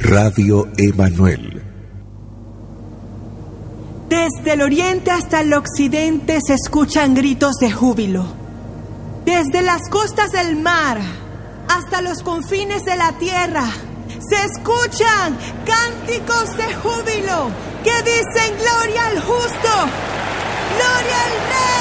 Radio Emanuel. Desde el oriente hasta el occidente se escuchan gritos de júbilo. Desde las costas del mar hasta los confines de la tierra se escuchan cánticos de júbilo que dicen gloria al justo, gloria al Rey.